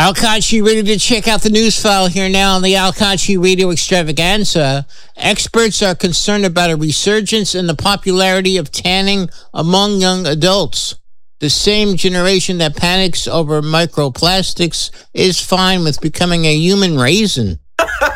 Alkachi ready to check out the news file here now on the Alkachi Radio Extravaganza. Experts are concerned about a resurgence in the popularity of tanning among young adults. The same generation that panics over microplastics is fine with becoming a human raisin.